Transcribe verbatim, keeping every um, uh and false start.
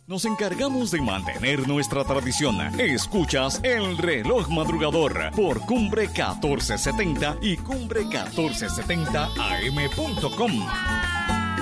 Nos encargamos de mantener nuestra tradición. Escuchas El Reloj Madrugador por Cumbre catorce setenta y Cumbre catorce setenta A M punto com.